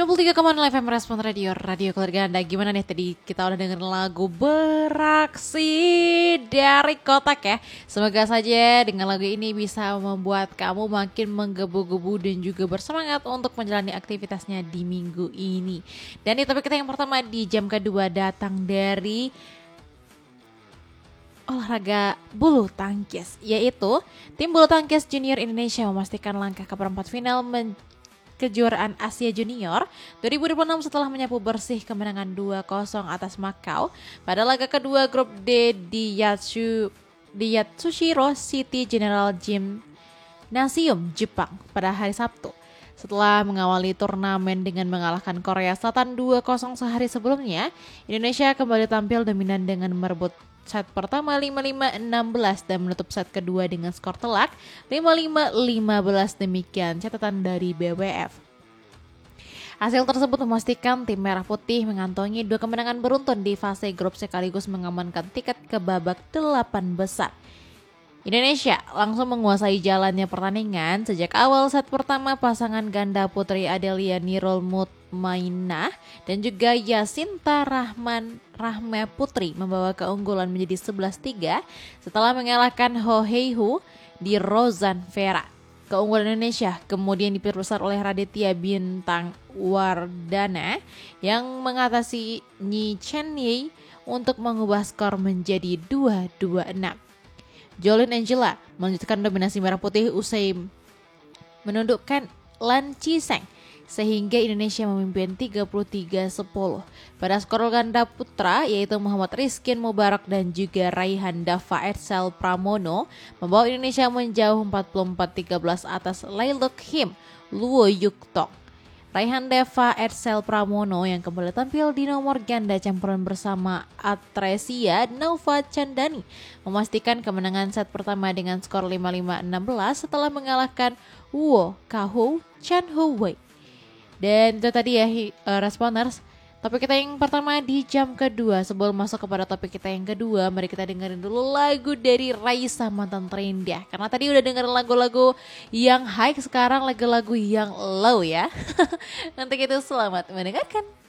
93,0 FM Respon Radio, radio keluarga Anda. Gimana nih tadi kita udah dengerin lagu Beraksi dari Kotak ya. Semoga saja dengan lagu ini bisa membuat kamu makin menggebu-gebu dan juga bersemangat untuk menjalani aktivitasnya di minggu ini. Dan di topik kita yang pertama di jam kedua datang dari olahraga bulu tangkis, yaitu tim bulu tangkis junior Indonesia memastikan langkah ke perempat final kejuaraan Asia Junior 2026 setelah menyapu bersih kemenangan 2-0 atas Macau pada laga kedua grup D di Yatsushiro City General Gymnasium, Jepang pada hari Sabtu. Setelah mengawali turnamen dengan mengalahkan Korea Selatan 2-0 sehari sebelumnya, Indonesia kembali tampil dominan dengan merebut set pertama 5-5-16 dan menutup set kedua dengan skor telak 5-5-15, demikian catatan dari BWF. Hasil tersebut memastikan tim Merah Putih mengantongi 2 kemenangan beruntun di fase grup sekaligus mengamankan tiket ke babak 8 besar. Indonesia langsung menguasai jalannya pertandingan. Sejak awal set pertama, pasangan ganda putri Adelia Nurul Mutmainah dan juga Yasinta Rahma Putri membawa keunggulan menjadi 11-3 setelah mengalahkan Ho Hei-hu di Rozan Vera. Keunggulan Indonesia kemudian diperbesar oleh Raditya Bintang Wardana yang mengatasi Ni Chen Yi untuk mengubah skor menjadi 2-2-6. Jolin Angela melanjutkan dominasi Merah Putih usai menundukkan Lan Chiseng sehingga Indonesia memimpin 33-10. Pada skor ganda putra yaitu Muhammad Rizkin Mubarak dan juga Raihan Dava Edsel Pramono membawa Indonesia menjauh 44-13 atas Lailuk Him Luo Yuktong. Raihan Dava Edsel Pramono yang kembali tampil di nomor ganda campuran bersama Atresia Nova Chandani memastikan kemenangan set pertama dengan skor 5-5-16 setelah mengalahkan Wo Kahou Chan Ho Wei. Dan itu tadi ya Responers, topik kita yang pertama di jam kedua. Sebelum masuk kepada topik kita yang kedua, mari kita dengerin dulu lagu dari Raisa mantan terindah. Karena tadi udah dengerin lagu-lagu yang high, sekarang lagu-lagu yang low ya. Nanti kita selamat mendengarkan.